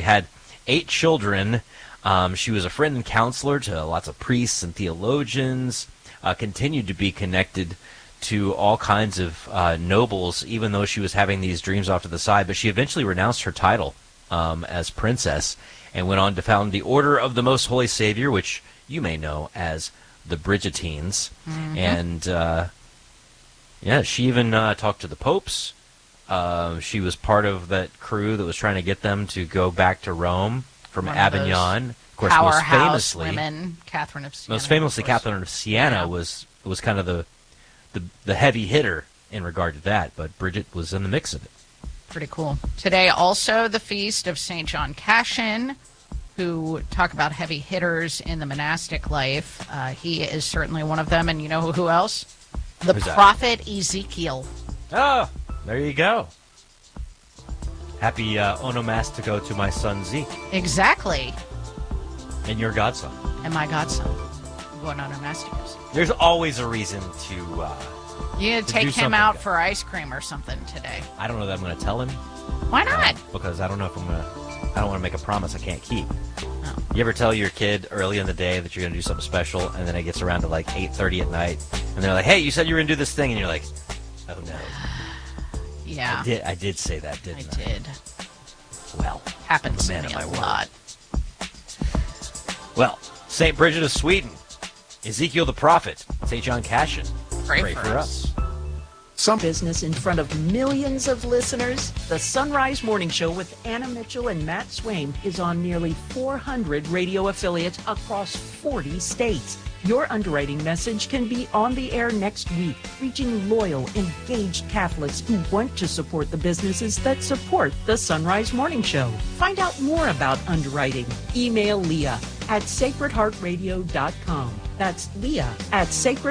had 8 children. She was a friend and counselor to lots of priests and theologians, continued to be connected to all kinds of nobles, even though she was having these dreams off to the side. But she eventually renounced her title as princess and went on to found the Order of the Most Holy Savior, which you may know as the Bridgetines. And, she even talked to the popes. She was part of that crew that was trying to get them to go back to Rome from Avignon. Of course, most famously, women, Catherine of Siena. Most famously, Catherine of Siena was kind of the heavy hitter in regard to that, but Bridget was in the mix of it. Pretty cool. Today, also the feast of St. John Cassian, who talk about heavy hitters in the monastic life. He is certainly one of them, and you know who else? The prophet Ezekiel. Oh, there you go. Happy onomastico to my son Zeke. Exactly. And your godson. And my godson. Going onomasticos. There's always a reason to you need to take him out for ice cream or something today. I don't know that I'm going to tell him. Why not? Because I don't know if I don't want to make a promise I can't keep. Oh. You ever tell your kid early in the day that you're going to do something special, and then it gets around to like 8:30 at night, and they're like, "Hey, you said you were going to do this thing," and you're like, "Oh no." Yeah. I did say that, didn't I? I did. Well, happens to me a lot. Well, St. Bridget of Sweden, Ezekiel the prophet, St. John Cassian. Pray for us. Some business in front of millions of listeners. The Sunrise Morning Show with Anna Mitchell and Matt Swain is on nearly 400 radio affiliates across 40 states. Your underwriting message can be on the air next week, reaching loyal, engaged Catholics who want to support the businesses that support the Sunrise Morning Show. Find out more about underwriting. Email Leah at sacredheartradio.com. That's Leah at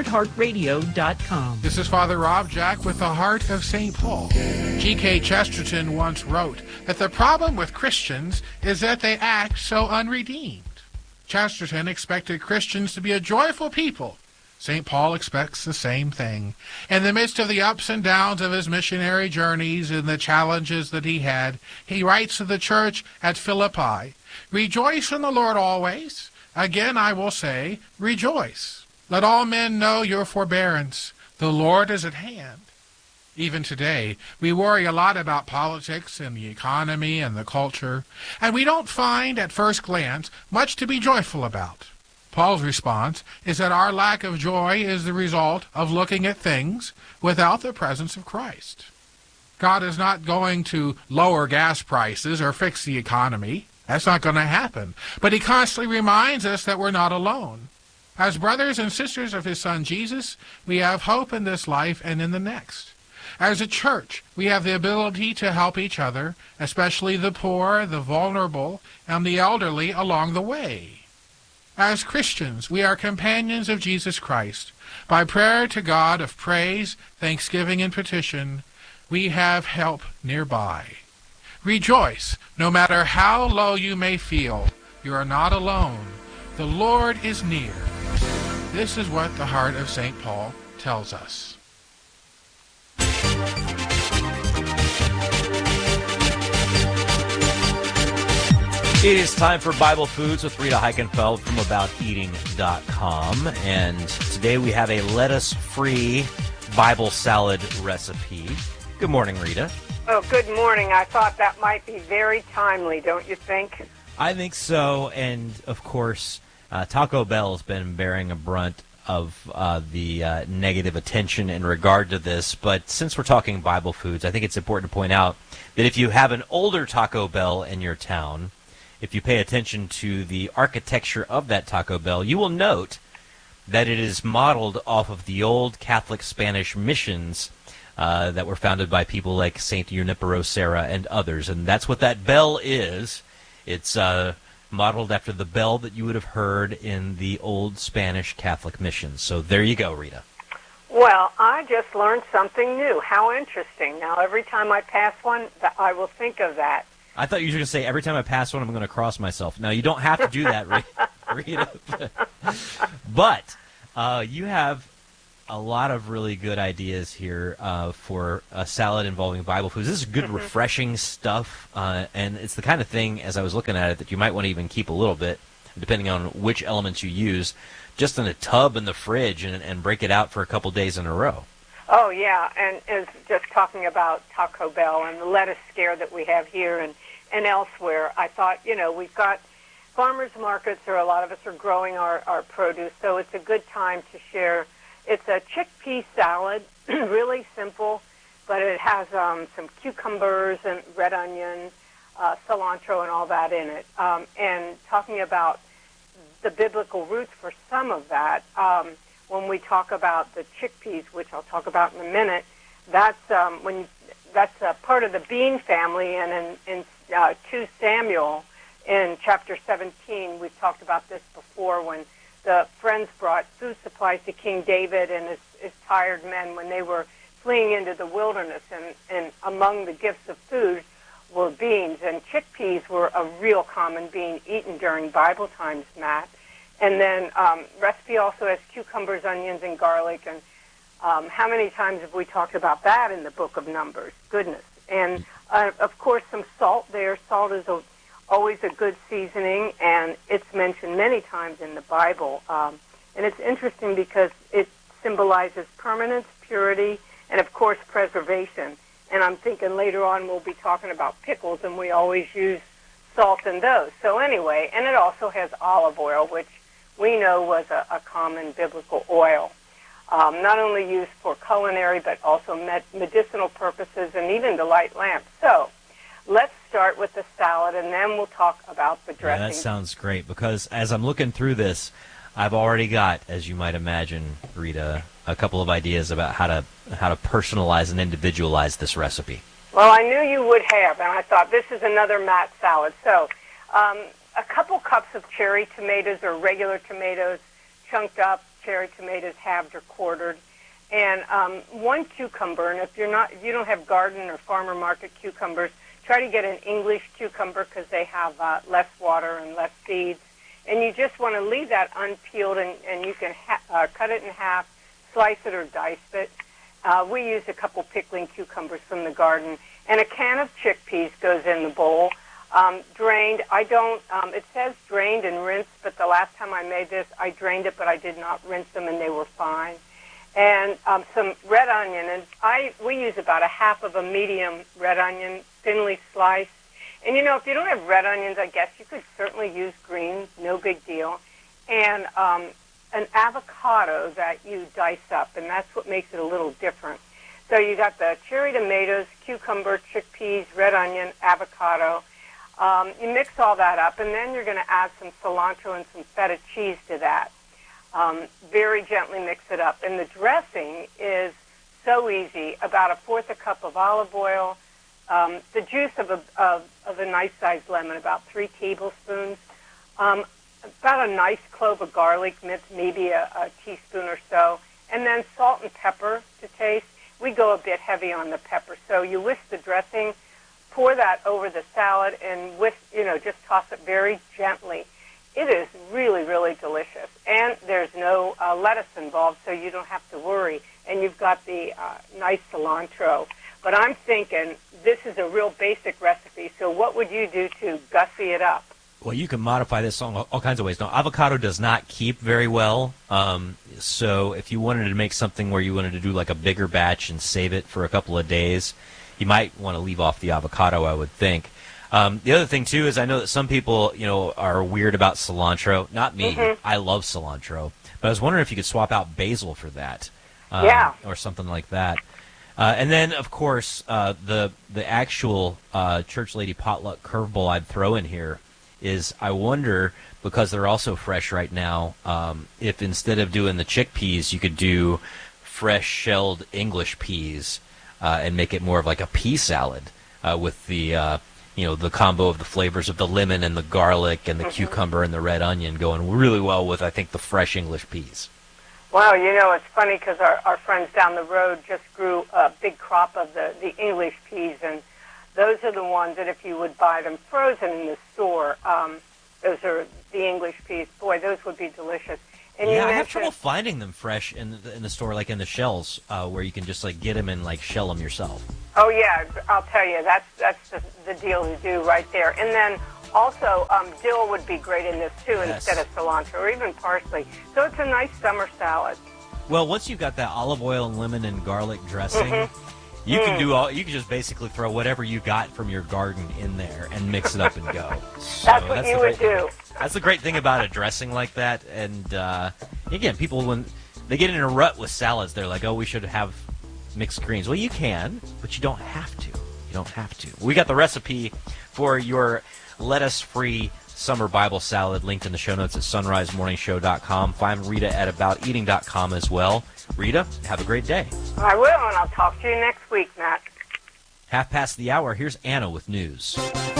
sacredheartradio.com. This is Father Rob Jack with the Heart of St. Paul. G.K. Chesterton once wrote that the problem with Christians is that they act so unredeemed. Chesterton expected Christians to be a joyful people. St. Paul expects the same thing. In the midst of the ups and downs of his missionary journeys and the challenges that he had, he writes to the church at Philippi, "Rejoice in the Lord always. Again I will say, rejoice. Let all men know your forbearance. The Lord is at hand." Even today, we worry a lot about politics and the economy and the culture, and we don't find, at first glance, much to be joyful about. Paul's response is that our lack of joy is the result of looking at things without the presence of Christ. God is not going to lower gas prices or fix the economy. That's not going to happen. But he constantly reminds us that we're not alone. As brothers and sisters of his Son Jesus, we have hope in this life and in the next. As a church, we have the ability to help each other, especially the poor, the vulnerable, and the elderly along the way. As Christians, we are companions of Jesus Christ. By prayer to God of praise, thanksgiving, and petition, we have help nearby. Rejoice, no matter how low you may feel. You are not alone. The Lord is near. This is what the Heart of St. Paul tells us. It is time for Bible Foods with Rita Heikenfeld from AboutEating.com. And today we have a lettuce-free Bible salad recipe. Good morning, Rita. Oh, good morning. I thought that might be very timely, don't you think? I think so. And, of course, Taco Bell has been bearing a brunt of the negative attention in regard to this. But since we're talking Bible foods, I think it's important to point out that if you have an older Taco Bell in your town, if you pay attention to the architecture of that Taco Bell, you will note that it is modeled off of the old Catholic Spanish missions that were founded by people like St. Junipero Serra and others. And that's what that bell is. It's modeled after the bell that you would have heard in the old Spanish Catholic missions. So there you go, Rita. Well, I just learned something new. How interesting. Now, every time I pass one, I will think of that. I thought you were going to say, every time I pass one, I'm going to cross myself. No, you don't have to do that, Rita. But you have a lot of really good ideas here for a salad involving Bible foods. This is good, refreshing stuff, and it's the kind of thing, as I was looking at it, that you might want to even keep a little bit, depending on which elements you use, just in a tub in the fridge and break it out for a couple days in a row. Oh, yeah, and as just talking about Taco Bell and the lettuce scare that we have here and elsewhere, I thought, we've got farmers markets, or a lot of us are growing our produce, so it's a good time to share. It's a chickpea salad, really simple, but it has some cucumbers and red onion, cilantro, and all that in it. And talking about the biblical roots for some of that, when we talk about the chickpeas, which I'll talk about in a minute, that's that's part of the bean family, and in 2 Samuel, in chapter 17, we've talked about this before, when the friends brought food supplies to King David and his tired men when they were fleeing into the wilderness, and among the gifts of food were beans, and chickpeas were a real common bean eaten during Bible times, Matt. And then recipe also has cucumbers, onions, and garlic. And how many times have we talked about that in the book of Numbers? Goodness. And, of course, some salt there. Salt is always a good seasoning, and it's mentioned many times in the Bible. And it's interesting because it symbolizes permanence, purity, and, of course, preservation. And I'm thinking later on we'll be talking about pickles, and we always use salt in those. So anyway, and it also has olive oil, which we know was a common biblical oil, not only used for culinary but also medicinal purposes and even to light lamps. So let's start with the salad, and then we'll talk about the dressing. Yeah, that sounds great, because as I'm looking through this, I've already got, as you might imagine, Rita, a couple of ideas about how to personalize and individualize this recipe. Well, I knew you would have, and I thought this is another Matt salad. So a couple cups of cherry tomatoes, or regular tomatoes, chunked up, cherry tomatoes halved or quartered, and 1 cucumber. And if you don't have garden or farmer market cucumbers, try to get an English cucumber because they have less water and less seeds. And you just want to leave that unpeeled, and you can cut it in half, slice it or dice it. We use a couple pickling cucumbers from the garden, and a can of chickpeas goes in the bowl. Drained. I don't, it says drained and rinsed, but the last time I made this, I drained it, but I did not rinse them, and they were fine. And some red onion, and we use about a half of a medium red onion, thinly sliced. And, if you don't have red onions, I guess you could certainly use green, no big deal. And an avocado that you dice up, and that's what makes it a little different. So you got the cherry tomatoes, cucumber, chickpeas, red onion, avocado. You mix all that up, and then you're going to add some cilantro and some feta cheese to that. Very gently mix it up. And the dressing is so easy. About 1/4 cup of olive oil, the juice of a nice-sized lemon, about 3 tablespoons, about a nice clove of garlic, minced maybe a teaspoon or so, and then salt and pepper to taste. We go a bit heavy on the pepper. So you whisk the dressing, pour that over the salad, and just toss it very gently. It is really, really delicious. And there's no lettuce involved, so you don't have to worry. And you've got the nice cilantro. But I'm thinking this is a real basic recipe, so what would you do to gussy it up? Well, you can modify this on all kinds of ways. Now, avocado does not keep very well, so if you wanted to make something where you wanted to do like a bigger batch and save it for a couple of days, you might want to leave off the avocado, I would think. The other thing, too, is I know that some people, are weird about cilantro. Not me. Mm-hmm. I love cilantro. But I was wondering if you could swap out basil for that. Or something like that. And then, of course, the actual Church Lady Potluck curveball I'd throw in here is I wonder, because they're also fresh right now, if instead of doing the chickpeas, you could do fresh shelled English peas and make it more of like a pea salad with the the combo of the flavors of the lemon and the garlic and the cucumber and the red onion going really well with, I think, the fresh English peas. Wow, it's funny because our friends down the road just grew a big crop of the English peas, and those are the ones that if you would buy them frozen in the store, those are the English peas. Boy, those would be delicious. And yeah, I have trouble finding them fresh in the store, like in the shells, where you can just like get them and like shell them yourself. Oh yeah, I'll tell you, that's the deal to do right there. And then also, dill would be great in this too, instead of cilantro or even parsley. So it's a nice summer salad. Well, once you've got that olive oil and lemon and garlic dressing, you can do all. You can just basically throw whatever you got from your garden in there and mix it up and go. So that's what you would do. That's the great thing about a dressing like that. And again, people, when they get in a rut with salads, they're like, "Oh, we should have mixed greens." Well, you can, but you don't have to. You don't have to. We got the recipe for your lettuce-free summer Bible salad linked in the show notes at sunrisemorningshow.com. Find Rita at abouteating.com as well. Rita, have a great day. I will, and I'll talk to you next week, Matt. 1:30. Here's Anna with news.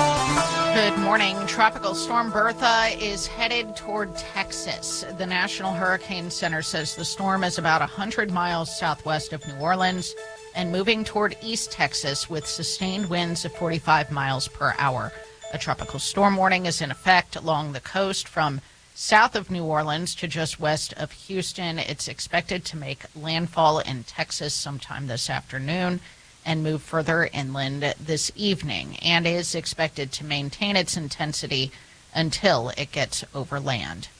Good morning. Tropical storm Bertha is headed toward Texas. The National Hurricane Center says the storm is about 100 miles southwest of New Orleans and moving toward East Texas with sustained winds of 45 miles per hour. A tropical storm warning is in effect along the coast from south of New Orleans to just west of Houston. It's expected to make landfall in Texas sometime this afternoon and move further inland this evening, and is expected to maintain its intensity until it gets over land.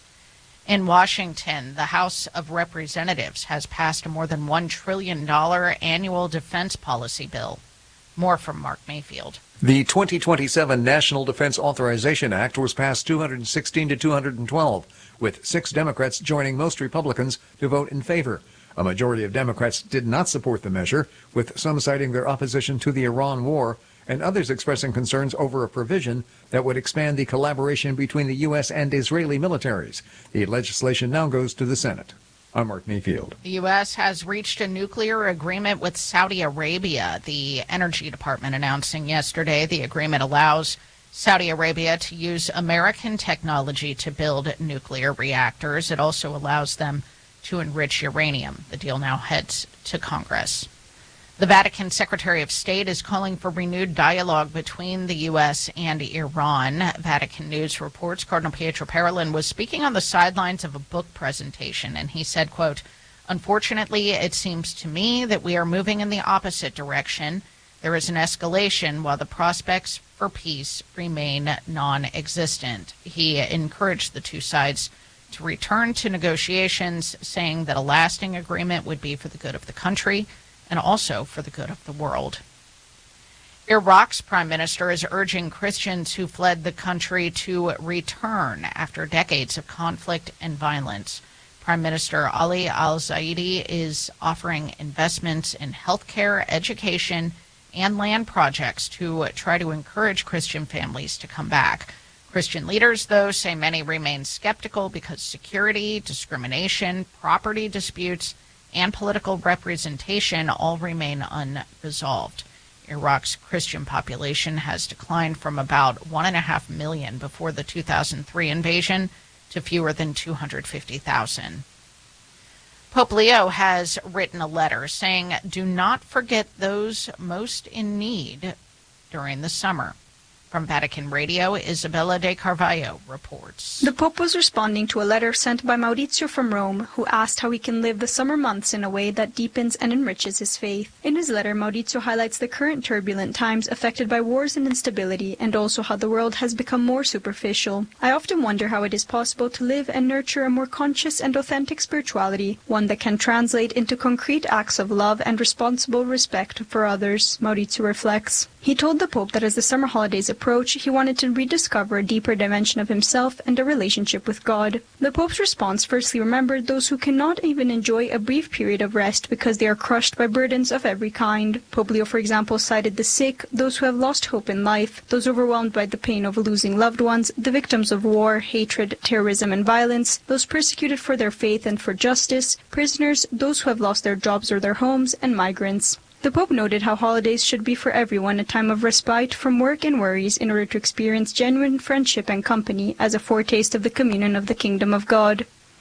In Washington, the House of Representatives has passed a more than $1 trillion annual defense policy bill. More from Mark Mayfield. The 2027 National Defense Authorization Act was passed 216 to 212, with 6 Democrats joining most Republicans to vote in favor. A majority of Democrats did not support the measure, with some citing their opposition to the Iran war and others expressing concerns over a provision that would expand the collaboration between the U.S. and Israeli militaries. The legislation now goes to the Senate. I'm Mark Mayfield. The U.S. has reached a nuclear agreement with Saudi Arabia. The Energy Department announcing yesterday the agreement allows Saudi Arabia to use American technology to build nuclear reactors. It also allows them to enrich uranium. The deal now heads to Congress. The Vatican Secretary of State is calling for renewed dialogue between the U.S. and Iran. Vatican News reports Cardinal Pietro Parolin was speaking on the sidelines of a book presentation, and he said, quote, "Unfortunately, it seems to me that we are moving in the opposite direction. There is an escalation while the prospects for peace remain non-existent." He encouraged the two sides to return to negotiations, saying that a lasting agreement would be for the good of the country and also for the good of the world. Iraq's prime minister is urging Christians who fled the country to return after decades of conflict and violence. Prime Minister Ali al-Zaidi is offering investments in healthcare, education, and land projects to try to encourage Christian families to come back. Christian leaders, though, say many remain skeptical because security, discrimination, property disputes, and political representation all remain unresolved. Iraq's Christian population has declined from about 1.5 million before the 2003 invasion to fewer than 250,000. Pope Leo has written a letter saying, "Do not forget those most in need during the summer." From Vatican Radio, Isabella de Carvalho reports. The Pope was responding to a letter sent by Maurizio from Rome, who asked how he can live the summer months in a way that deepens and enriches his faith. In his letter, Maurizio highlights the current turbulent times affected by wars and instability, and also how the world has become more superficial. "I often wonder how it is possible to live and nurture a more conscious and authentic spirituality, one that can translate into concrete acts of love and responsible respect for others," Maurizio reflects. He told the Pope that as the summer holidays approach, he wanted to rediscover a deeper dimension of himself and a relationship with God. The Pope's response firstly remembered those who cannot even enjoy a brief period of rest because they are crushed by burdens of every kind. Pope Leo, for example, cited the sick, those who have lost hope in life, those overwhelmed by the pain of losing loved ones, the victims of war, hatred, terrorism, and violence, those persecuted for their faith and for justice, prisoners, those who have lost their jobs or their homes, and migrants. The Pope noted how holidays should be for everyone a time of respite from work and worries in order to experience genuine friendship and company as a foretaste of the communion of the kingdom of God.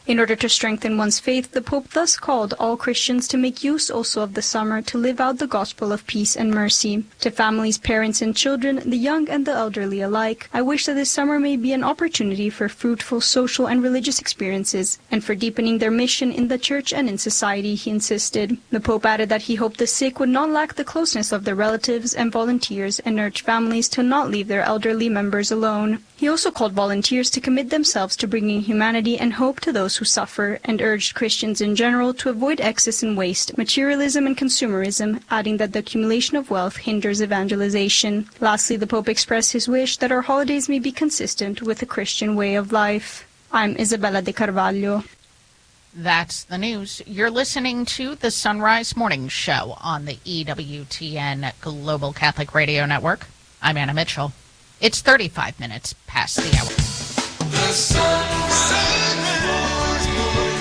In order to strengthen one's faith, the Pope thus called all Christians to make use also of the summer to live out the gospel of peace and mercy. To families, parents, and children, the young and the elderly alike, I wish that this summer may be an opportunity for fruitful social and religious experiences, and for deepening their mission in the church and in society, he insisted. The Pope added that he hoped the sick would not lack the closeness of their relatives and volunteers, and urged families to not leave their elderly members alone. He also called volunteers to commit themselves to bringing humanity and hope to those who suffer, and urged Christians in general to avoid excess and waste, materialism and consumerism, adding that the accumulation of wealth hinders evangelization. Lastly, the Pope expressed his wish that our holidays may be consistent with the Christian way of life. I'm Isabella de Carvalho. That's the news. You're listening to the Sunrise Morning Show on the EWTN Global Catholic Radio Network. I'm Anna Mitchell. It's 35 minutes past the hour. The Sunrise Morning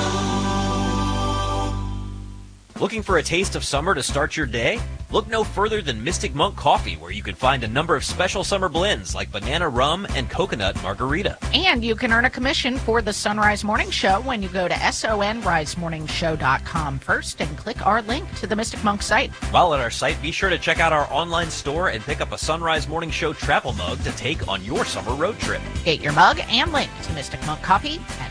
Show. Looking for a taste of summer to start your day? Look no further than Mystic Monk Coffee, where you can find a number of special summer blends like banana rum and coconut margarita. And you can earn a commission for the Sunrise Morning Show when you go to sonrisemorningshow.com first and click our link to the Mystic Monk site. While at our site, be sure to check out our online store and pick up a Sunrise Morning Show travel mug to take on your summer road trip. Get your mug and link to Mystic Monk Coffee at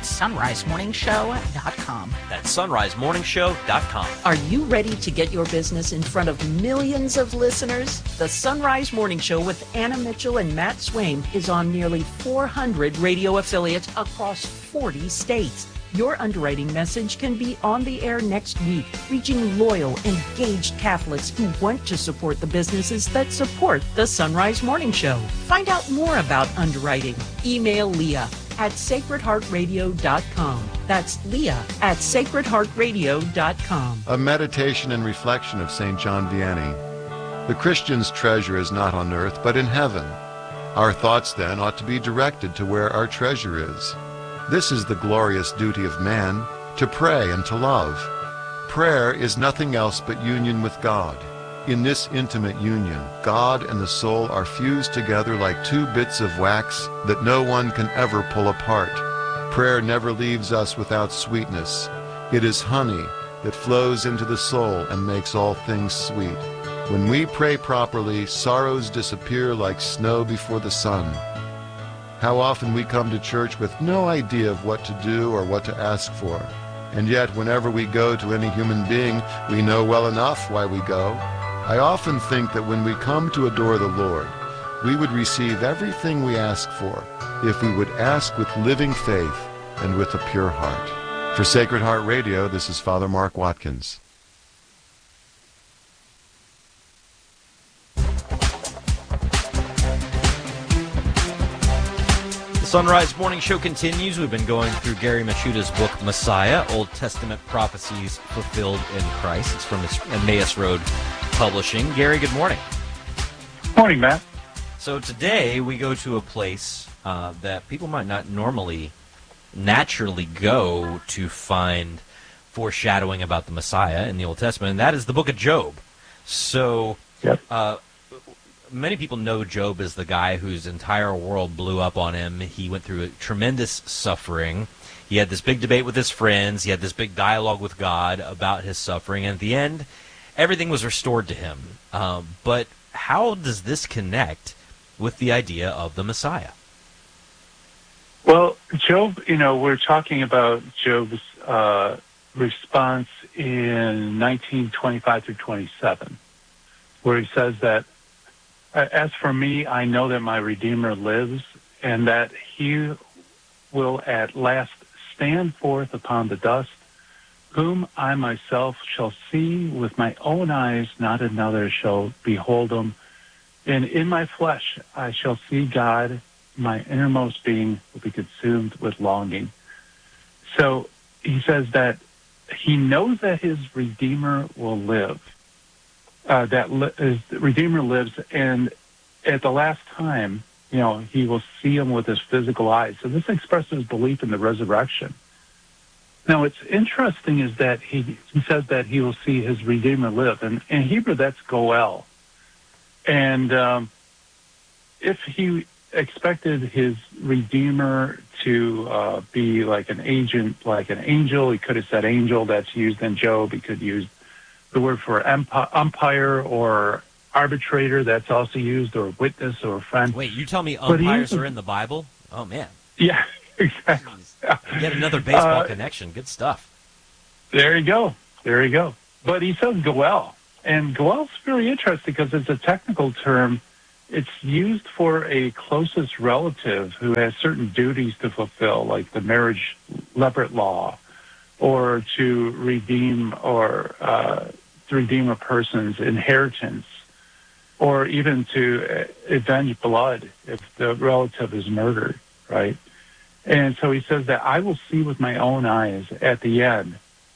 sonrisemorningshow.com. That's sonrisemorningshow.com. Are you ready to get your business in front of millions of listeners? The Sunrise Morning Show with Anna Mitchell and Matt Swaim is on nearly 400 radio affiliates across 40 states. Your underwriting message can be on the air next week, reaching loyal, engaged Catholics who want to support the businesses that support the Sunrise Morning Show. Find out more about underwriting. Email Leah at sacredheartradio.com. That's Leah at sacredheartradio.com. A meditation and reflection of St. John Vianney. The Christian's treasure is not on earth, but in heaven. Our thoughts, then, ought to be directed to where our treasure is. This is the glorious duty of man, to pray and to love. Prayer is nothing else but union with God. In this intimate union, God and the soul are fused together like two bits of wax that no one can ever pull apart. Prayer never leaves us without sweetness. It is honey that flows into the soul and makes all things sweet. When we pray properly, sorrows disappear like snow before the sun. How often we come to church with no idea of what to do or what to ask for. And yet, whenever we go to any human being, we know well enough why we go. I often think that when we come to adore the Lord, we would receive everything we ask for if we would ask with living faith and with a pure heart. For Sacred Heart Radio, this is Father Mark Watkins. The Sunrise Morning Show continues. We've been going through Gary Michuda's book, Messiah, Old Testament Prophecies Fulfilled in Christ. It's from Emmaus Road Publishing. Gary, good morning. Morning, Matt. So today we go to a place that people might not normally naturally go to find foreshadowing about the Messiah in the Old Testament, and that is the book of Job. So Yep. Many people know Job as the guy whose entire world blew up on him. He went through a tremendous suffering. He had this big debate with his friends. He had this big dialogue with God about his suffering. And at the end, everything was restored to him. But how does this connect with the idea of the Messiah? Well, Job, we're talking about Job's response in 19:25 through 27, where he says that, as for me, I know that my Redeemer lives, and that he will at last stand forth upon the dust, whom I myself shall see with my own eyes, not another shall behold him. And in my flesh I shall see God, my innermost being will be consumed with longing. So he says that he knows that his Redeemer will live. His Redeemer lives, and at the last time, he will see him with his physical eyes. So this expresses his belief in the resurrection. Now, what's interesting is that he says that he will see his Redeemer live, and in Hebrew that's Goel. And if he expected his Redeemer to be like an agent, like an angel. He could have said angel, that's used in Job. He could use the word for umpire or arbitrator, that's also used, or witness or friend. Wait, you tell me umpires are in the Bible? Oh, man. Yeah, exactly. Yet another baseball connection. Good stuff. There you go. There you go. But he says Goel. And Goel's very interesting because it's a technical term. It's used for a closest relative who has certain duties to fulfill, like the marriage levirate law, or to redeem a person's inheritance, or even to avenge blood if the relative is murdered, right? And so he says that I will see with my own eyes at the end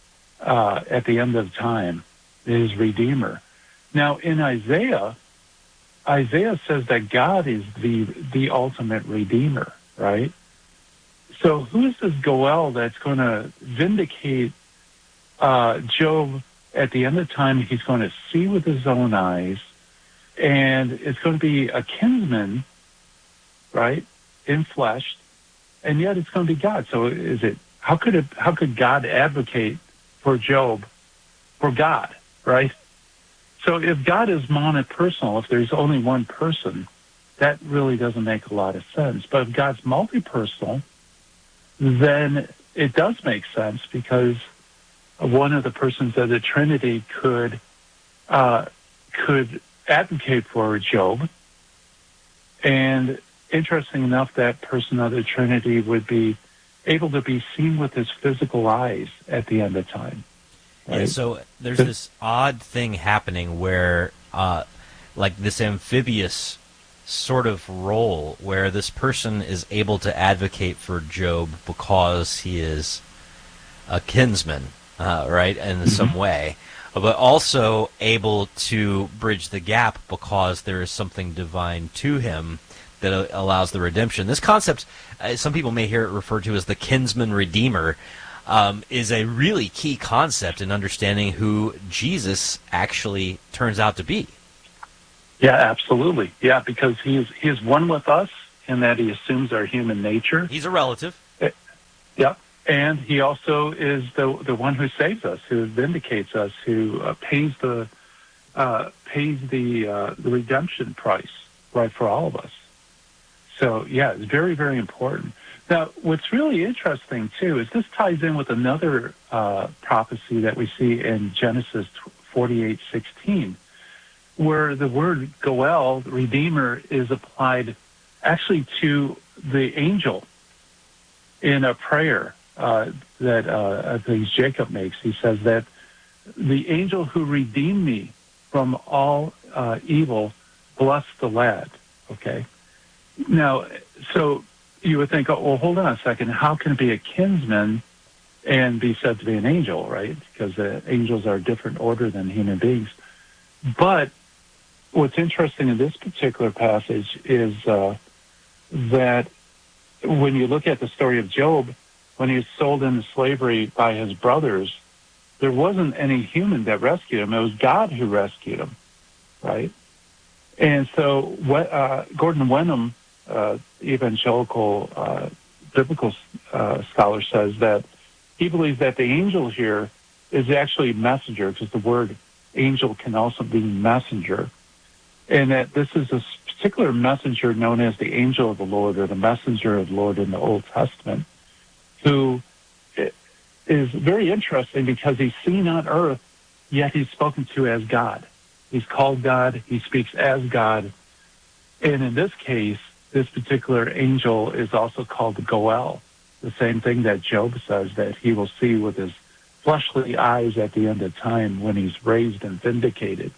of time, his Redeemer. Now, in Isaiah says that God is the ultimate Redeemer, right? So who is this Goel that's going to vindicate Job at the end of time? He's going to see with his own eyes, and it's going to be a kinsman, right, in flesh, and yet it's going to be God. So how could God advocate for Job, for God, right? So if God is monopersonal, if there's only one person, that really doesn't make a lot of sense. But if God's multipersonal, then it does make sense, because one of the persons of the Trinity could advocate for Job. And interesting enough, that person of the Trinity would be able to be seen with his physical eyes at the end of time. Right? Yeah, so there's this odd thing happening where, like this amphibious sort of role where this person is able to advocate for Job because he is a kinsman, right, in some way, but also able to bridge the gap because there is something divine to him that allows the redemption. This concept, some people may hear it referred to as the kinsman redeemer, is a really key concept in understanding who Jesus actually turns out to be. Yeah, absolutely. Yeah, because he is one with us in that he assumes our human nature. He's a relative. Yeah, and he also is the one who saves us, who vindicates us, who pays the redemption price, right, for all of us. So yeah, it's very, very important. Now, what's really interesting too is this ties in with another prophecy that we see in Genesis 48:16. Where the word Goel, Redeemer, is applied actually to the angel in a prayer that I think Jacob makes. He says that the angel who redeemed me from all evil, bless the lad. Okay? Now, so you would think, oh, well, hold on a second. How can it be a kinsman and be said to be an angel, right? Because angels are a different order than human beings. But what's interesting in this particular passage is that when you look at the story of Job, when he was sold into slavery by his brothers, there wasn't any human that rescued him. It was God who rescued him, right? And so Gordon Wenham, evangelical biblical scholar, says that he believes that the angel here is actually messenger, because the word angel can also be messenger. And that this is a particular messenger known as the angel of the Lord, or the messenger of the Lord in the Old Testament, who is very interesting because he's seen on earth, yet he's spoken to as God. He's called God, he speaks as God. And in this case, this particular angel is also called the Goel, the same thing that Job says that he will see with his fleshly eyes at the end of time when he's raised and vindicated.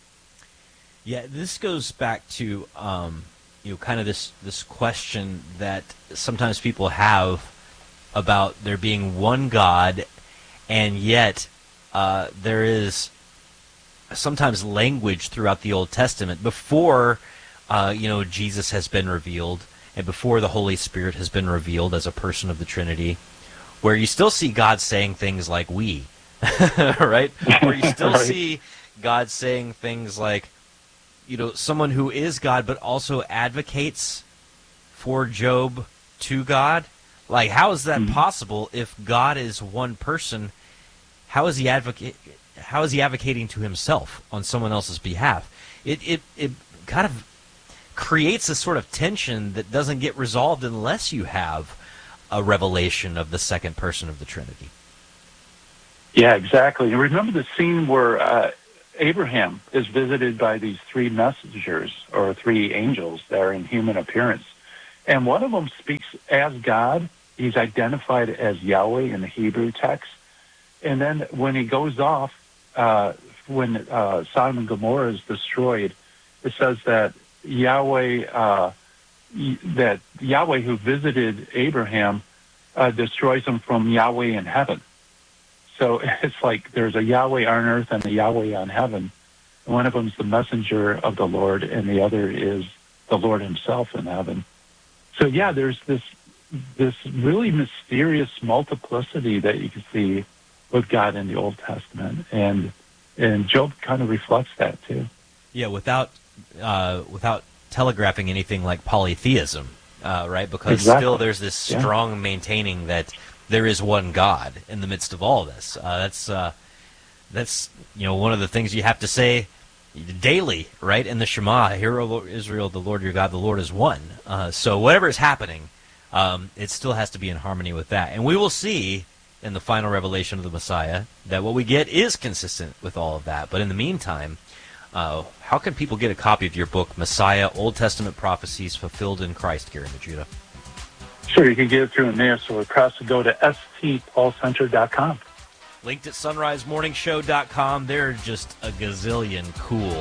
Yeah, this goes back to kind of this question that sometimes people have about there being one God, and yet there is sometimes language throughout the Old Testament before Jesus has been revealed, and before the Holy Spirit has been revealed as a person of the Trinity, where you still see God saying things like "we," right? Where you still Right. see God saying things like, someone who is God but also advocates for Job to God? Like, how is that possible if God is one person? How is he advocating to himself on someone else's behalf? It kind of creates a sort of tension that doesn't get resolved unless you have a revelation of the second person of the Trinity. Yeah, exactly. And remember the scene where Abraham is visited by these three messengers or three angels that are in human appearance. And one of them speaks as God. He's identified as Yahweh in the Hebrew text. And then when he goes off, when Sodom and Gomorrah is destroyed, it says that Yahweh who visited Abraham destroys him from Yahweh in heaven. So it's like there's a Yahweh on earth and a Yahweh on heaven. One of them is the messenger of the Lord, and the other is the Lord himself in heaven. So yeah, there's this really mysterious multiplicity that you can see with God in the Old Testament, and Job kind of reflects that too. Yeah, without telegraphing anything like polytheism, right? Because still there's this strong maintaining that there is one God in the midst of all this. That's one of the things you have to say daily, right? In the Shema, "Hear, O Israel, the Lord your God, the Lord is one." So whatever is happening, it still has to be in harmony with that. And we will see in the final revelation of the Messiah that what we get is consistent with all of that. But in the meantime, how can people get a copy of your book, Messiah, Old Testament Prophecies Fulfilled in Christ, Gary Majuda? Sure, you can get it through in there. So we're proud to go to stpaulcenter.com. Linked at sunrisemorningshow.com. There are just a gazillion cool,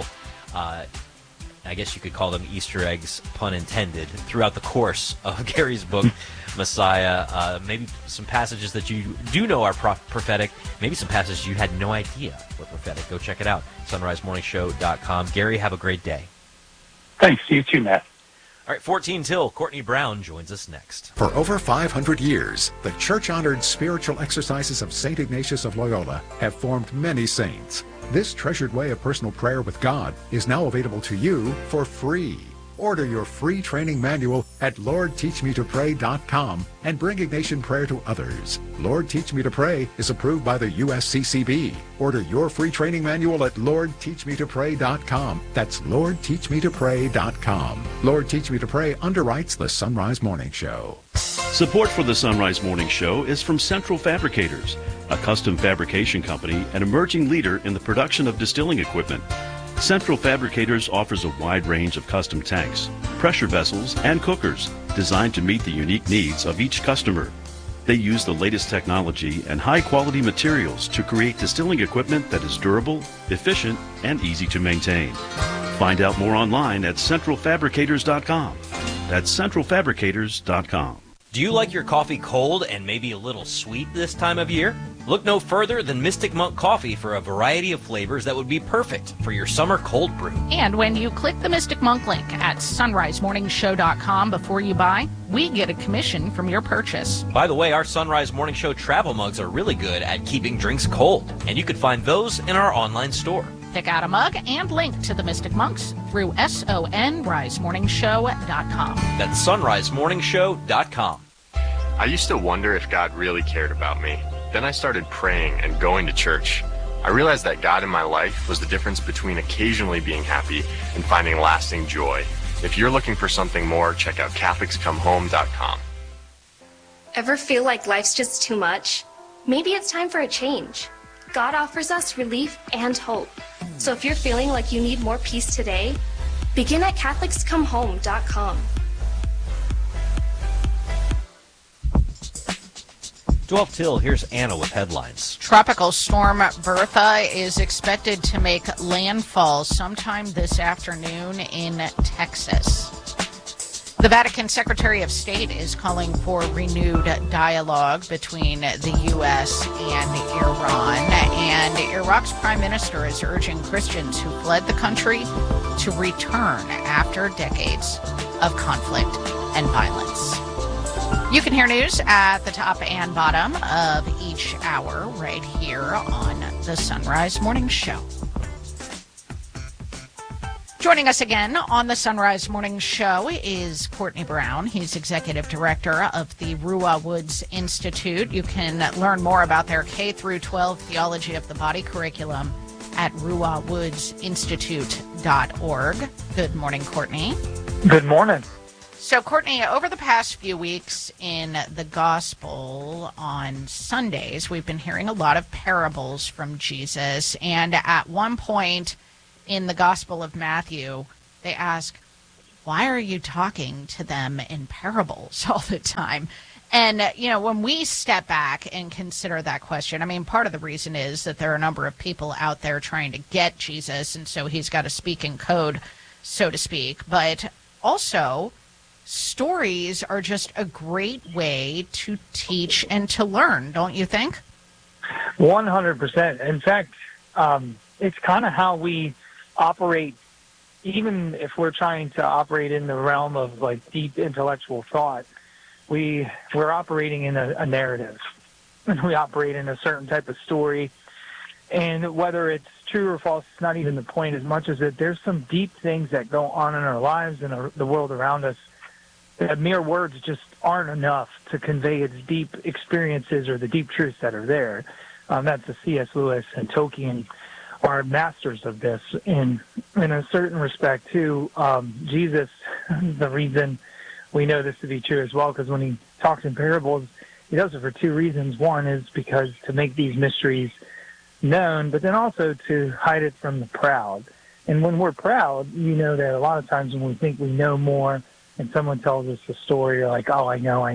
I guess you could call them Easter eggs, pun intended, throughout the course of Gary's book, Messiah. Maybe some passages that you do know are prophetic. Maybe some passages you had no idea were prophetic. Go check it out, sunrisemorningshow.com. Gary, have a great day. Thanks. You too, Matt. All right, 14 till. Courtney Brown joins us next. For over 500 years, the church-honored spiritual exercises of St. Ignatius of Loyola have formed many saints. This treasured way of personal prayer with God is now available to you for free. Order your free training manual at LordTeachMeToPray.com and bring Ignatian prayer to others. Lord Teach Me to Pray is approved by the USCCB. Order your free training manual at LordTeachMeToPray.com. That's LordTeachMeToPray.com. Lord Teach Me to Pray underwrites the Sunrise Morning Show. Support for the Sunrise Morning Show is from Central Fabricators, a custom fabrication company and emerging leader in the production of distilling equipment. Central Fabricators offers a wide range of custom tanks, pressure vessels, and cookers designed to meet the unique needs of each customer. They use the latest technology and high-quality materials to create distilling equipment that is durable, efficient, and easy to maintain. Find out more online at centralfabricators.com. That's centralfabricators.com. Do you like your coffee cold and maybe a little sweet this time of year? Look no further than Mystic Monk Coffee for a variety of flavors that would be perfect for your summer cold brew. And when you click the Mystic Monk link at sunrisemorningshow.com before you buy, we get a commission from your purchase. By the way, our Sunrise Morning Show travel mugs are really good at keeping drinks cold, and you can find those in our online store. Pick out a mug and link to the Mystic Monks through sunrisemorningshow.com. That's sunrisemorningshow.com. I used to wonder if God really cared about me. Then I started praying and going to church. I realized that God in my life was the difference between occasionally being happy and finding lasting joy. If you're looking for something more, check out CatholicsComeHome.com. Ever feel like life's just too much? Maybe it's time for a change. God offers us relief and hope. So if you're feeling like you need more peace today, begin at CatholicsComeHome.com. 12 till, here's Anna with headlines. Tropical storm Bertha is expected to make landfall sometime this afternoon in Texas. The Vatican Secretary of State is calling for renewed dialogue between the U.S. and Iran. And Iraq's prime minister is urging Christians who fled the country to return after decades of conflict and violence. You can hear news at the top and bottom of each hour right here on the Sunrise Morning Show. Joining us again on the Sunrise Morning Show is Courtney Brown. He's Executive Director of the Ruah Woods Institute. You can learn more about their K-12 Theology of the Body curriculum at ruahwoodsinstitute.org. Good morning, Courtney. Good morning. So, Courtney, over the past few weeks in the Gospel on Sundays, we've been hearing a lot of parables from Jesus. And at one point in the Gospel of Matthew, they ask, why are you talking to them in parables all the time? And, when we step back and consider that question, I mean, part of the reason is that there are a number of people out there trying to get Jesus, and so he's got to speak in code, so to speak. But also, stories are just a great way to teach and to learn, don't you think? 100%. In fact, it's kind of how we operate, even if we're trying to operate in the realm of like deep intellectual thought. We're operating in a narrative, and we operate in a certain type of story. And whether it's true or false, it's not even the point as much as that there's some deep things that go on in our lives and the world around us that mere words just aren't enough to convey its deep experiences or the deep truths that are there. That's the C.S. Lewis and Tolkien are masters of this. In a certain respect, too, Jesus, the reason we know this to be true as well, because when he talks in parables, he does it for two reasons. One is because to make these mysteries known, but then also to hide it from the proud. And when we're proud, you know that a lot of times when we think we know more and someone tells us a story, you're like, oh, I know.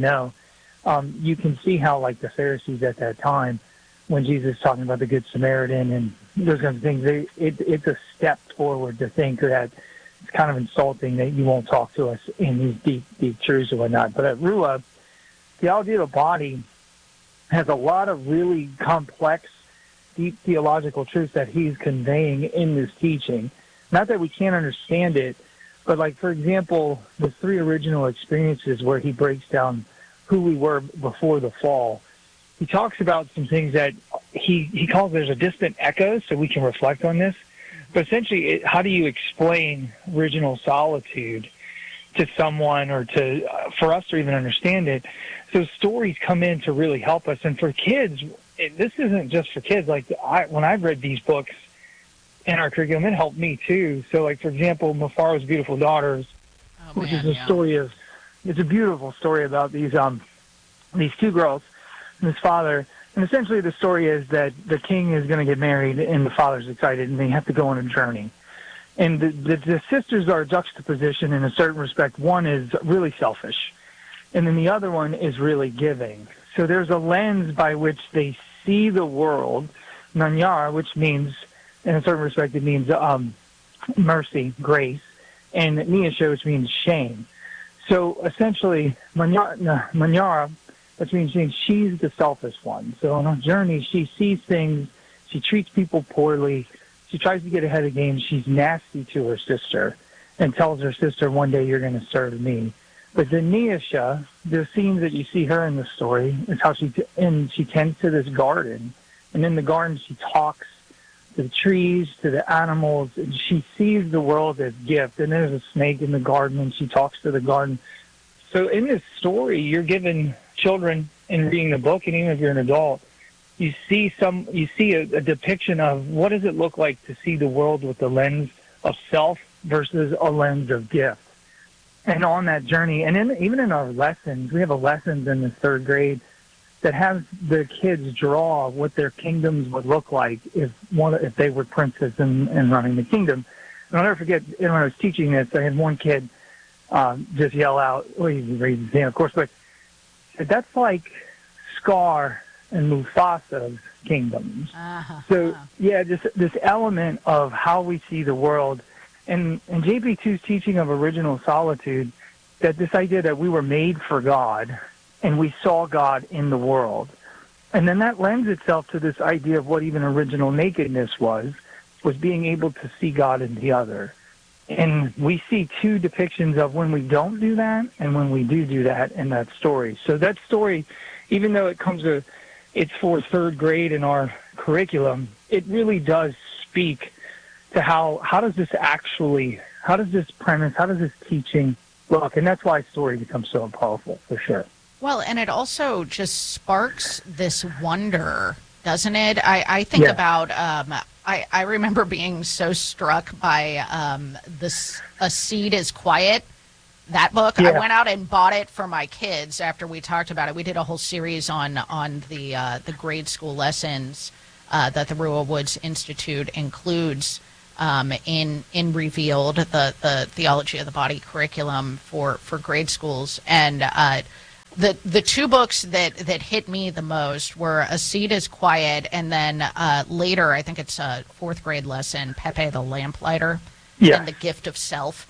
You can see how, like the Pharisees at that time, when Jesus is talking about the Good Samaritan and those kinds of things, it's a step forward to think that it's kind of insulting that you won't talk to us in these deep, deep truths and whatnot. But at Ruah, theology of the body has a lot of really complex, deep theological truths that he's conveying in this teaching. Not that we can't understand it, but like, for example, the three original experiences where he breaks down who we were before the fall. He talks about some things that he calls there's a distant echo, so we can reflect on this. But essentially, how do you explain original solitude to someone or for us to even understand it? So stories come in to really help us. And for kids, this isn't just for kids. Like when I've read these books in our curriculum, it helped me too. So like, for example, Mufaro's Beautiful Daughters, which is a story of, it's a beautiful story about these two girls and his father. And essentially the story is that the king is going to get married and the father's excited and they have to go on a journey. And the sisters are a juxtaposition in a certain respect. One is really selfish, and then the other one is really giving. So there's a lens by which they see the world, Nanyar, which means, in a certain respect, it means mercy, grace, and Niyasha, which means shame. So essentially, Manyara, which means she's the selfish one. So on her journey, she sees things, she treats people poorly, she tries to get ahead of the game, she's nasty to her sister, and tells her sister, one day you're going to serve me. But the Niyasha, the scenes that you see her in the story, is how she tends to this garden. And in the garden, she talks to the trees, to the animals, and she sees the world as gift. And there's a snake in the garden, and she talks to the garden. So in this story, you're given children, in reading the book, and even if you're an adult, you see a depiction of what does it look like to see the world with the lens of self versus a lens of gift. And on that journey, and even in our lessons, we have a lessons in the third grade that has the kids draw what their kingdoms would look like if they were princes and running the kingdom. And I'll never forget, when I was teaching this, I had one kid just yell out, well, he raised his hand, of course, but that's like Scar and Mufasa's kingdoms. So, yeah, this element of how we see the world. And JP2's teaching of original solitude, that this idea that we were made for God and we saw God in the world. And then that lends itself to this idea of what even original nakedness was being able to see God in the other. And we see two depictions of when we don't do that and when we do that in that story. So that story, even though it's for third grade in our curriculum, it really does speak to how does this premise, how does this teaching look? And that's why story becomes so powerful, for sure. Well, and it also just sparks this wonder, doesn't it? I think about, I remember being so struck by A Seed is Quiet, that book. I went out and bought it for my kids after we talked about it. We did a whole series on the grade school lessons that the Ruel Woods Institute includes in Revealed, the theology of the body curriculum for grade schools. And the two books that hit me the most were A Seed is Quiet, and then later, I think it's a fourth grade lesson, Pepe the Lamplighter, and The Gift of Self.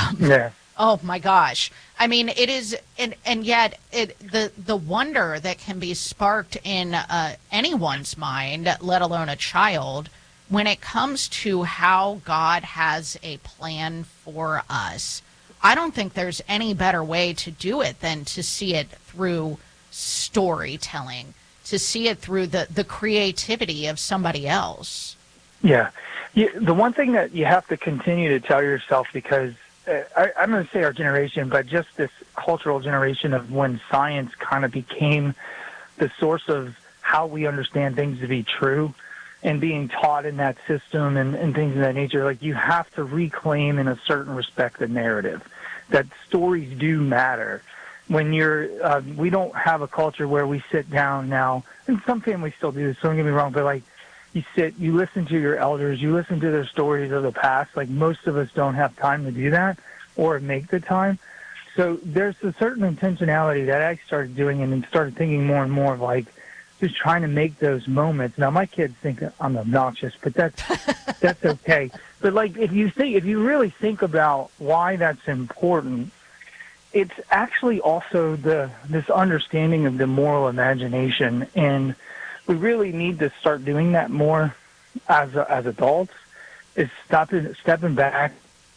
Oh my gosh. I mean, it is, and yet the wonder that can be sparked in anyone's mind, let alone a child, when it comes to how God has a plan for us. I don't think there's any better way to do it than to see it through storytelling, to see it through the creativity of somebody else. Yeah. The one thing that you have to continue to tell yourself, because I'm going to say our generation, but just this cultural generation of when science kind of became the source of how we understand things to be true, and being taught in that system and things of that nature, like, you have to reclaim in a certain respect the narrative, that stories do matter. When we don't have a culture where we sit down now, and some families still do this, don't get me wrong, but like, you listen to your elders, you listen to their stories of the past. Like, most of us don't have time to do that or make the time. So there's a certain intentionality that I started doing and started thinking more and more of, like, just trying to make those moments. Now, my kids think I'm obnoxious, but that's okay. But like, if you really think about why that's important, it's actually also this understanding of the moral imagination, and we really need to start doing that more as adults. Is stepping back,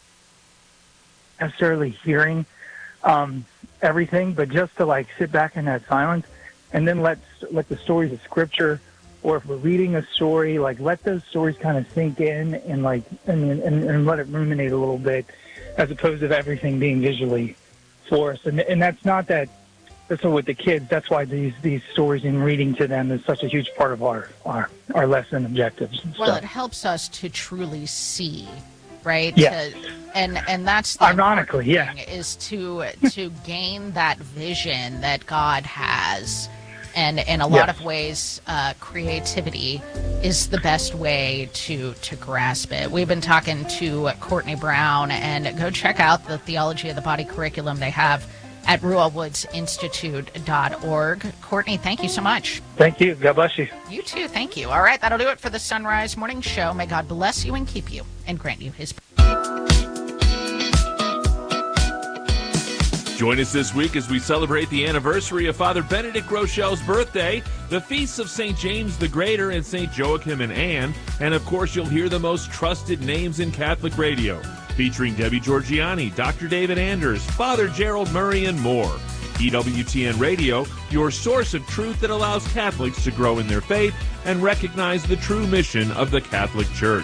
necessarily hearing everything, but just to like sit back in that silence. And then let the stories of Scripture, or if we're reading a story, like, let those stories kind of sink in and like and let it ruminate a little bit, as opposed to everything being visually for us. And that's not that. That's what with the kids. That's why these stories and reading to them is such a huge part of our lesson objectives. Well, it helps us to truly see, right? Yeah. And that's the ironically, thing, is to gain that vision that God has. And in a lot of ways, creativity is the best way to grasp it. We've been talking to Courtney Brown, and go check out the Theology of the Body curriculum they have at RuelWoodsInstitute.org. Courtney, thank you so much. Thank you. God bless you. You too. Thank you. All right, that'll do it for the Sunrise Morning Show. May God bless you and keep you and grant you his. Join us this week as we celebrate the anniversary of Father Benedict Rochelle's birthday, the feasts of St. James the Greater and St. Joachim and Anne, and of course you'll hear the most trusted names in Catholic radio, featuring Debbie Georgianni, Dr. David Anders, Father Gerald Murray, and more. EWTN Radio, your source of truth that allows Catholics to grow in their faith and recognize the true mission of the Catholic Church.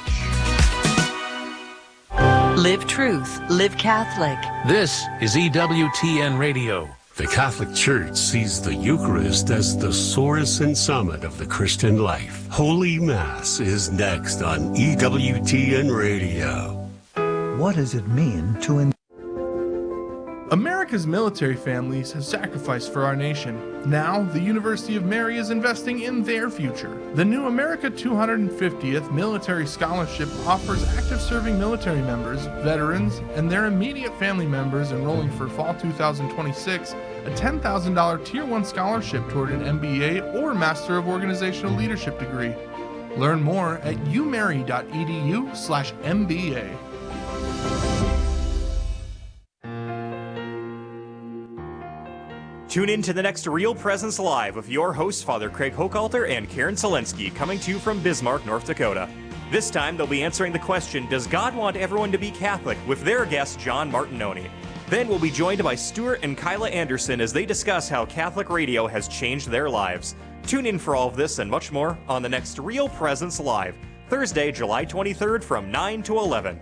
Live truth, live Catholic. This is EWTN Radio. The Catholic Church sees the Eucharist as the source and summit of the Christian life. Holy Mass is next on EWTN Radio. What does it mean to America's military families have sacrificed for our nation. Now, the University of Mary is investing in their future. The new America 250th Military Scholarship offers active serving military members, veterans, and their immediate family members enrolling for fall 2026 a $10,000 Tier 1 scholarship toward an MBA or Master of Organizational Leadership degree. Learn more at umary.edu/MBA. Tune in to the next Real Presence Live with your hosts, Father Craig Hochhalter and Karen Selensky, coming to you from Bismarck, North Dakota. This time, they'll be answering the question, does God want everyone to be Catholic, with their guest, John Martinoni. Then we'll be joined by Stuart and Kyla Anderson as they discuss how Catholic radio has changed their lives. Tune in for all of this and much more on the next Real Presence Live, Thursday, July 23rd from 9 to 11.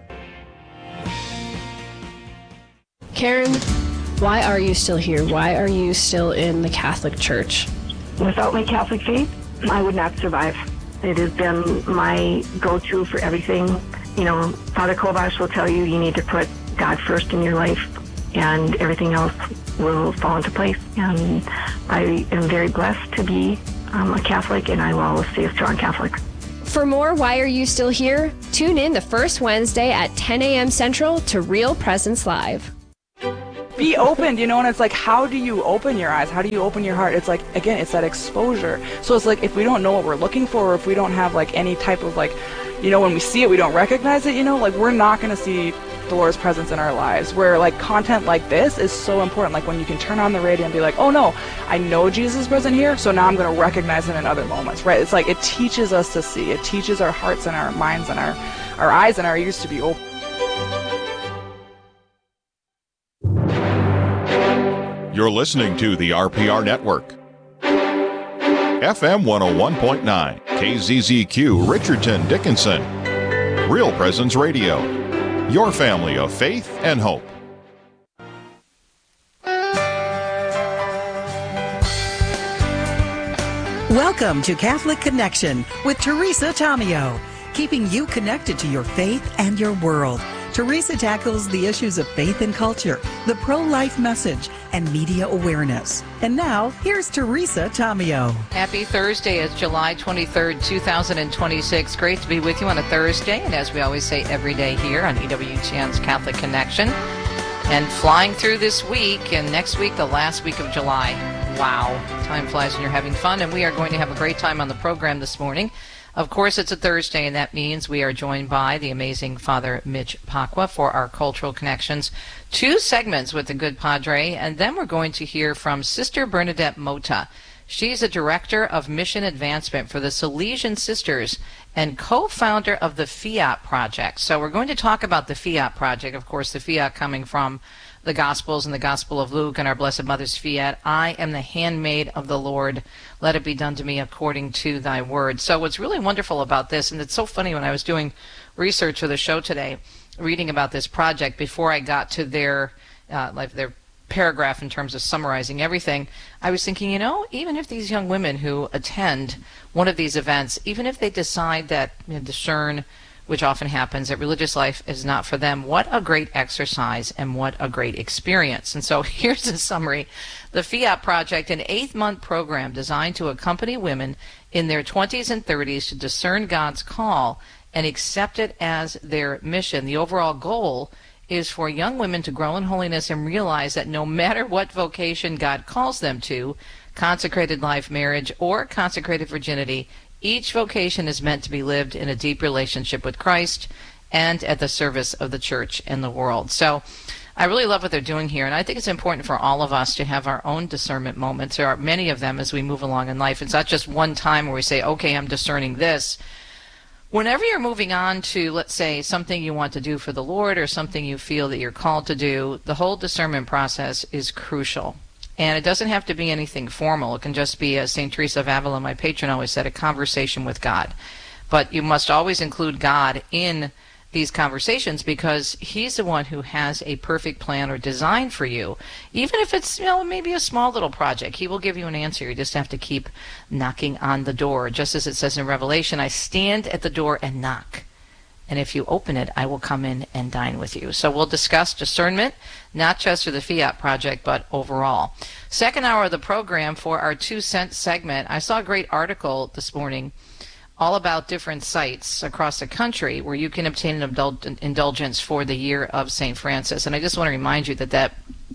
Karen, why are you still here? Why are you still in the Catholic Church? Without my Catholic faith, I would not survive. It has been my go-to for everything. You know, Father Kovash will tell you need to put God first in your life, and everything else will fall into place. And I am very blessed to be a Catholic, and I will always stay a strong Catholic. For more Why Are You Still Here? Tune in the first Wednesday at 10 a.m. Central to Real Presence Live. Be opened, you know, and it's like, how do you open your eyes? How do you open your heart? It's like, again, it's that exposure. So it's like, if we don't know what we're looking for, or if we don't have like any type of like, you know, when we see it, we don't recognize it, you know, like we're not going to see the Lord's presence in our lives. Where like content like this is so important. Like when you can turn on the radio and be like, oh no, I know Jesus is present here, so now I'm going to recognize him in other moments, right? It's like, it teaches us to see. It teaches our hearts and our minds and our eyes and our ears to be open. You're listening to the RPR Network. FM 101.9, KZZQ, Richardson, Dickinson. Real Presence Radio. Your family of faith and hope. Welcome to Catholic Connection with Teresa Tomeo, keeping you connected to your faith and your world. Teresa tackles the issues of faith and culture, the pro-life message, and media awareness. And now, here's Teresa Tomeo. Happy Thursday. It's July 23rd, 2026. Great to be with you on a Thursday, and as we always say every day here on EWTN's Catholic Connection. And flying through this week, and next week, the last week of July. Wow. Time flies when you're having fun, and we are going to have a great time on the program this morning. Of course, it's a Thursday, and that means we are joined by the amazing Father Mitch Pacwa for our Cultural Connections. 2 segments with the good Padre, and then we're going to hear from Sister Bernadette Mota. She's a director of mission advancement for the Salesian Sisters and co-founder of the Fiat Project. So we're going to talk about the Fiat Project, of course, the Fiat coming from the Gospels and the Gospel of Luke and our Blessed Mother's Fiat. I am the handmaid of the Lord. Let it be done to me according to thy word. So what's really wonderful about this, and it's so funny when I was doing research for the show today, reading about this project before I got to their paragraph in terms of summarizing everything, I was thinking, you know, even if these young women who attend one of these events, even if they decide that, discern, which often happens, that religious life is not for them, what a great exercise and what a great experience. And so here's a summary. The Fiat Project, an 8-month program designed to accompany women in their 20s and 30s to discern God's call and accept it as their mission. The overall goal is for young women to grow in holiness and realize that no matter what vocation God calls them to, consecrated life, marriage, or consecrated virginity, each vocation is meant to be lived in a deep relationship with Christ and at the service of the church and the world. So I really love what they're doing here, and I think it's important for all of us to have our own discernment moments. There are many of them as we move along in life. It's not just one time where we say, okay, I'm discerning this. Whenever you're moving on to, let's say, something you want to do for the Lord or something you feel that you're called to do, the whole discernment process is crucial. And it doesn't have to be anything formal. It can just be, as St. Teresa of Avila, my patron, always said, a conversation with God. But you must always include God in these conversations because he's the one who has a perfect plan or design for you. Even if it's, maybe a small little project, he will give you an answer. You just have to keep knocking on the door. Just as it says in Revelation, I stand at the door and knock. And if you open it, I will come in and dine with you. So we'll discuss discernment, not just for the Fiat Project, but overall. Second hour of the program for our 2 cent segment. I saw a great article this morning all about different sites across the country where you can obtain an indulgence for the year of St. Francis. And I just want to remind you that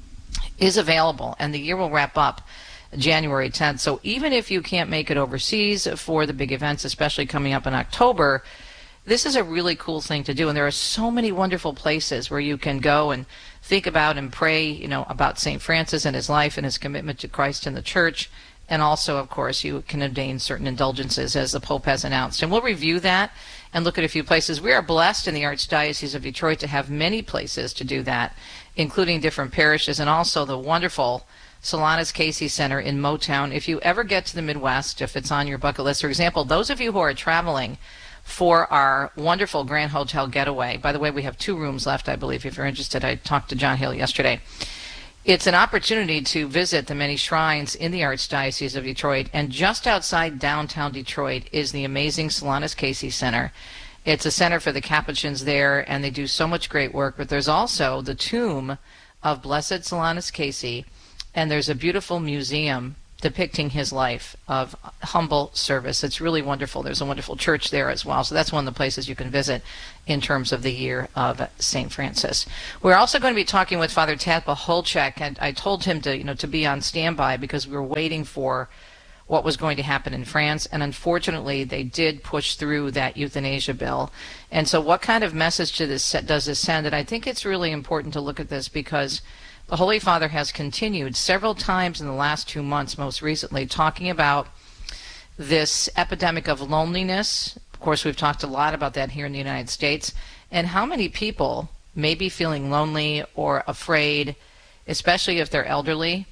is available, and the year will wrap up January 10th. So even if you can't make it overseas for the big events, especially coming up in October, this is a really cool thing to do, and there are so many wonderful places where you can go and think about and pray, about St. Francis and his life and his commitment to Christ and the Church. And also, of course, you can obtain certain indulgences, as the Pope has announced. And we'll review that and look at a few places. We are blessed in the Archdiocese of Detroit to have many places to do that, including different parishes, and also the wonderful Solanus Casey Center in Motown. If you ever get to the Midwest, if it's on your bucket list, for example, those of you who are traveling for our wonderful Grand Hotel Getaway. By the way, we have 2 rooms left, I believe, if you're interested. I talked to John Hill yesterday. It's an opportunity to visit the many shrines in the Archdiocese of Detroit, and just outside downtown Detroit is the amazing Solanus Casey Center. It's a center for the Capuchins there, and they do so much great work, but there's also the tomb of Blessed Solanus Casey, and there's a beautiful museum depicting his life of humble service. It's really wonderful. There's a wonderful church there as well. So that's one of the places you can visit in terms of the year of St. Francis. We're also going to be talking with Father Tad Pacholczyk, and I told him to be on standby because we were waiting for what was going to happen in France, and unfortunately they did push through that euthanasia bill. And so what kind of message does this send? And I think it's really important to look at this because the Holy Father has continued several times in the last 2 months, most recently, talking about this epidemic of loneliness. Of course, we've talked a lot about that here in the United States, and how many people may be feeling lonely or afraid, especially if they're elderly,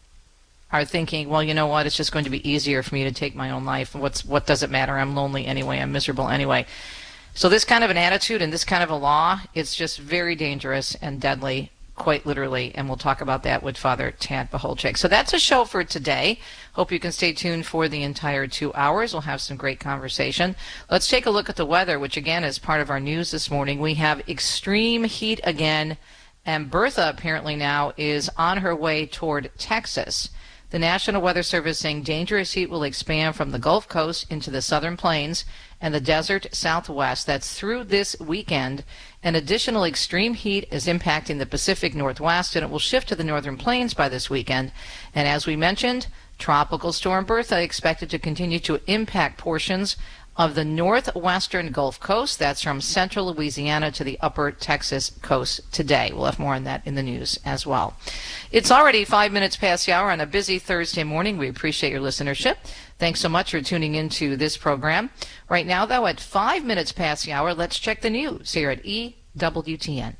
are thinking, well, you know what, it's just going to be easier for me to take my own life. What does it matter? I'm lonely anyway. I'm miserable anyway. So this kind of an attitude and this kind of a law, it's just very dangerous and deadly, quite literally, and we'll talk about that with Father Tad Pacholczyk. So that's a show for today. Hope you can stay tuned for the entire 2 hours. We'll have some great conversation. Let's take a look at the weather, which again is part of our news this morning. We have extreme heat again, and Bertha apparently now is on her way toward Texas. The National Weather Service saying dangerous heat will expand from the Gulf Coast into the southern plains and the desert southwest. That's through this weekend. An additional extreme heat is impacting the Pacific Northwest, and it will shift to the northern plains by this weekend. And as we mentioned, Tropical Storm Bertha expected to continue to impact portions of the northwestern Gulf Coast. That's from central Louisiana to the upper Texas coast today. We'll have more on that in the news as well. It's already 5 minutes past the hour on a busy Thursday morning. We appreciate your listenership. Thanks so much for tuning into this program. Right now, though, at 5 minutes past the hour, let's check the news here at EWTN.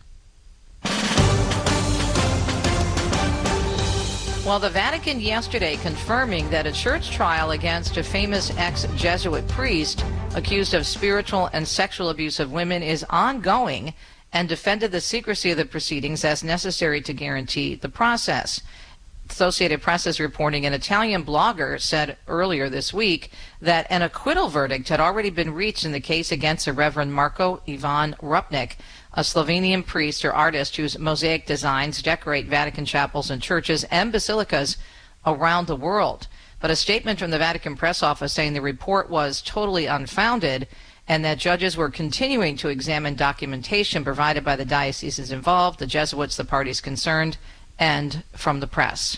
Well, the Vatican yesterday confirming that a church trial against a famous ex-Jesuit priest accused of spiritual and sexual abuse of women is ongoing and defended the secrecy of the proceedings as necessary to guarantee the process. Associated Press is reporting an Italian blogger said earlier this week that an acquittal verdict had already been reached in the case against the Reverend Marko Ivan Rupnik, a Slovenian priest or artist whose mosaic designs decorate Vatican chapels and churches and basilicas around the world. But a statement from the Vatican press office saying the report was totally unfounded and that judges were continuing to examine documentation provided by the dioceses involved, the Jesuits, the parties concerned, and from the press.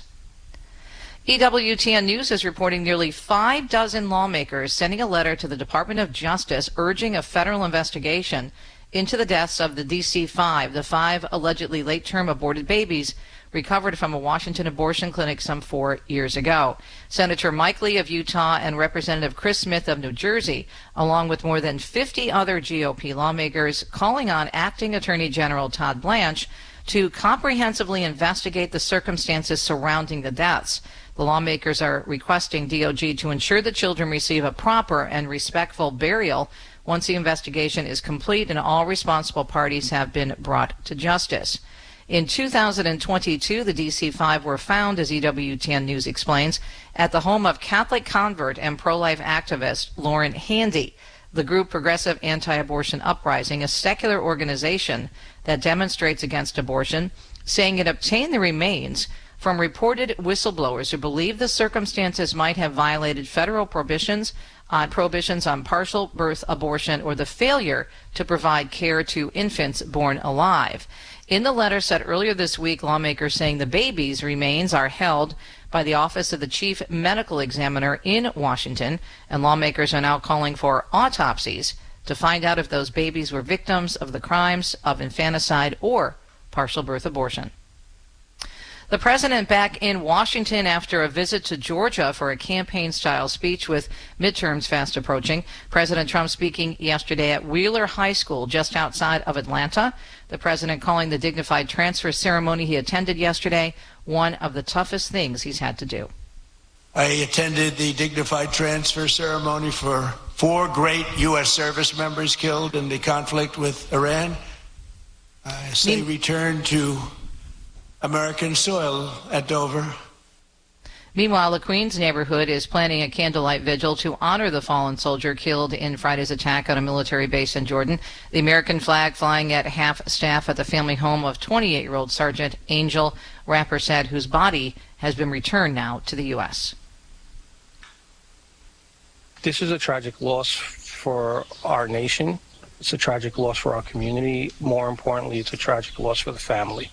EWTN News is reporting nearly 6 lawmakers sending a letter to the Department of Justice urging a federal investigation into the deaths of the DC-5, the 5 allegedly late-term aborted babies recovered from a Washington abortion clinic some 4 years ago. Senator Mike Lee of Utah and Representative Chris Smith of New Jersey, along with more than 50 other GOP lawmakers, calling on Acting Attorney General Todd Blanche to comprehensively investigate the circumstances surrounding the deaths. The lawmakers are requesting DOJ to ensure the children receive a proper and respectful burial once the investigation is complete and all responsible parties have been brought to justice. In 2022, the DC-5 were found, as EWTN News explains, at the home of Catholic convert and pro-life activist Lauren Handy. The group Progressive Anti-Abortion Uprising, a secular organization that demonstrates against abortion, saying it obtained the remains from reported whistleblowers who believe the circumstances might have violated federal prohibitions on partial birth abortion or the failure to provide care to infants born alive. In the letter said earlier this week, lawmakers saying the babies' remains are held by the Office of the Chief Medical Examiner in Washington, and lawmakers are now calling for autopsies to find out if those babies were victims of the crimes of infanticide or partial birth abortion. The president back in Washington after a visit to Georgia for a campaign-style speech with midterms fast approaching. President Trump speaking yesterday at Wheeler High School just outside of Atlanta. The president calling the dignified transfer ceremony he attended yesterday one of the toughest things he's had to do. I attended the dignified transfer ceremony for 4 great U.S. service members killed in the conflict with Iran. As they returned to American soil at Dover. Meanwhile, the Queens neighborhood is planning a candlelight vigil to honor the fallen soldier killed in Friday's attack on a military base in Jordan. The American flag flying at half-staff at the family home of 28-year-old Sergeant Angel Rappersad, whose body has been returned now to the U.S. This is a tragic loss for our nation. It's a tragic loss for our community. More importantly, it's a tragic loss for the family.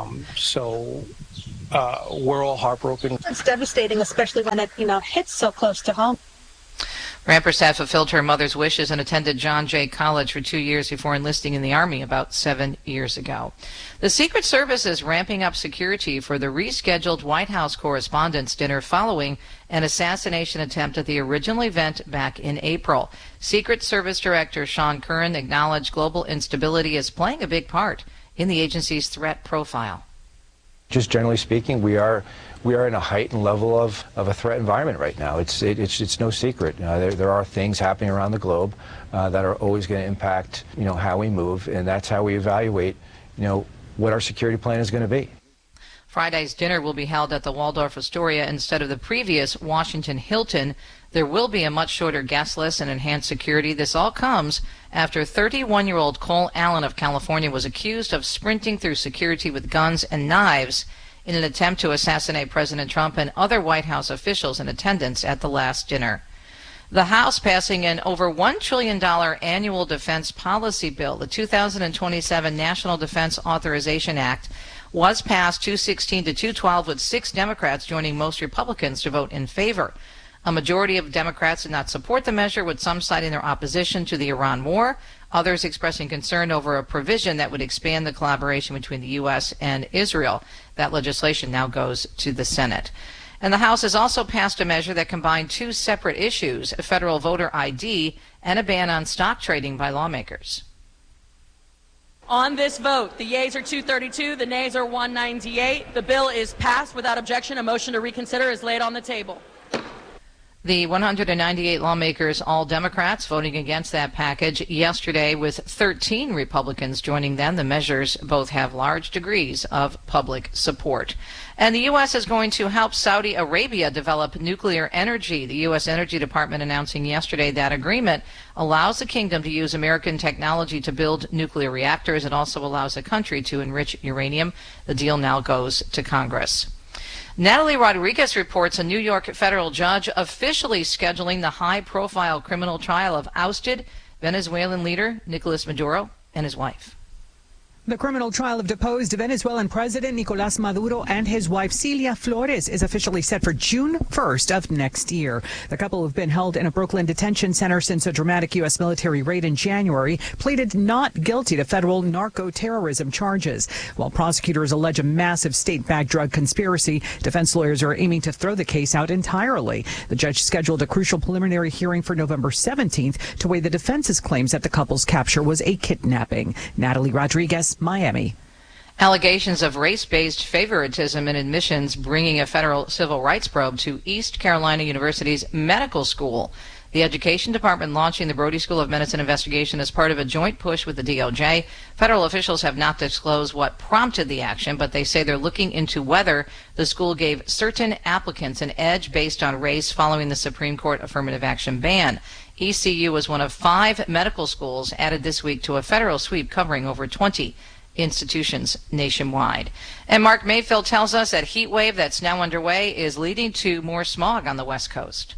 We're all heartbroken. It's devastating, especially when it, hits so close to home. Rampersad fulfilled her mother's wishes and attended John Jay College for 2 years before enlisting in the Army about 7 years ago. The Secret Service is ramping up security for the rescheduled White House Correspondents' Dinner following an assassination attempt at the original event back in April. Secret Service Director Sean Curran acknowledged global instability is playing a big part in the agency's threat profile. Just generally speaking, we are in a heightened level of a threat environment right now. It's no secret. There are things happening around the globe that are always going to impact how we move, and that's how we evaluate what our security plan is going to be. Friday's dinner will be held at the Waldorf Astoria instead of the previous Washington Hilton. There will be a much shorter guest list and enhanced security. This all comes after 31-year-old Cole Allen of California was accused of sprinting through security with guns and knives in an attempt to assassinate President Trump and other White House officials in attendance at the last dinner. The House passing an over $1 trillion annual defense policy bill, the 2027 National Defense Authorization Act, was passed 216 to 212 with 6 Democrats joining most Republicans to vote in favor. A majority of Democrats did not support the measure, with some citing their opposition to the Iran war, others expressing concern over a provision that would expand the collaboration between the U.S. and Israel. That legislation now goes to the Senate. And the House has also passed a measure that combined 2 separate issues, a federal voter ID and a ban on stock trading by lawmakers. On this vote, the yeas are 232, the nays are 198. The bill is passed without objection. A motion to reconsider is laid on the table. The 198 lawmakers, all Democrats, voting against that package yesterday, with 13 Republicans joining them. The measures both have large degrees of public support. And the U.S. is going to help Saudi Arabia develop nuclear energy. The U.S. Energy Department announcing yesterday that agreement allows the kingdom to use American technology to build nuclear reactors. It also allows the country to enrich uranium. The deal now goes to Congress. Natalie Rodriguez reports a New York federal judge officially scheduling the high-profile criminal trial of ousted Venezuelan leader Nicolas Maduro and his wife. The criminal trial of deposed Venezuelan President Nicolás Maduro and his wife Cilia Flores is officially set for June 1st of next year. The couple have been held in a Brooklyn detention center since a dramatic U.S. military raid in January, pleaded not guilty to federal narco-terrorism charges. While prosecutors allege a massive state-backed drug conspiracy, defense lawyers are aiming to throw the case out entirely. The judge scheduled a crucial preliminary hearing for November 17th to weigh the defense's claims that the couple's capture was a kidnapping. Natalie Rodriguez, Miami. Allegations of race-based favoritism in admissions bringing a federal civil rights probe to East Carolina University's medical school. The Education Department launching the Brody School of Medicine investigation as part of a joint push with the DOJ. Federal officials have not disclosed what prompted the action, but they say they're looking into whether the school gave certain applicants an edge based on race following the Supreme Court affirmative action ban. ECU was one of 5 medical schools added this week to a federal sweep covering over 20 institutions nationwide. And Mark Mayfield tells us that heat wave that's now underway is leading to more smog on the West Coast.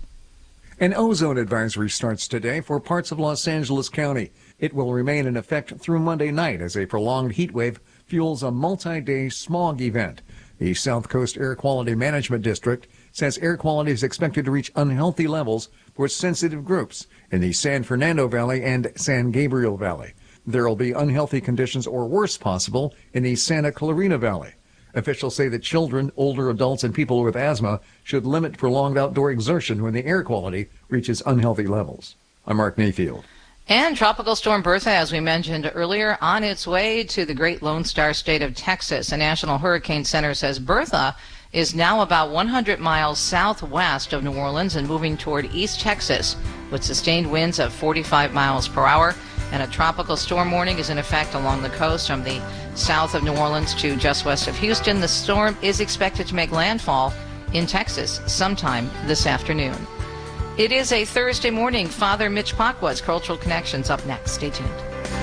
An ozone advisory starts today for parts of Los Angeles County. It will remain in effect through Monday night as a prolonged heat wave fuels a multi-day smog event. The South Coast Air Quality Management District says air quality is expected to reach unhealthy levels for sensitive groups in the San Fernando Valley and San Gabriel Valley. There will be unhealthy conditions or worse possible in the Santa Clarita Valley. Officials say that children, older adults, and people with asthma should limit prolonged outdoor exertion when the air quality reaches unhealthy levels. I'm Mark Mayfield. And Tropical Storm Bertha, as we mentioned earlier, on its way to the great Lone Star State of Texas. The National Hurricane Center says Bertha is now about 100 miles southwest of New Orleans and moving toward East Texas with sustained winds of 45 miles per hour. And a tropical storm warning is in effect along the coast from the south of New Orleans to just west of Houston. The storm is expected to make landfall in Texas sometime this afternoon. It is a Thursday morning. Father Mitch Pacwa's Cultural Connections up next. Stay tuned.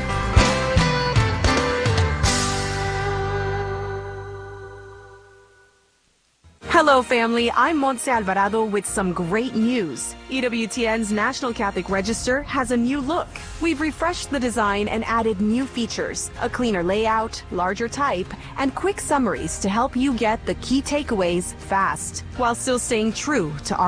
Hello, family. I'm Montse Alvarado with some great news. EWTN's National Catholic Register has a new look. We've refreshed the design and added new features, a cleaner layout, larger type, and quick summaries to help you get the key takeaways fast, while still staying true to our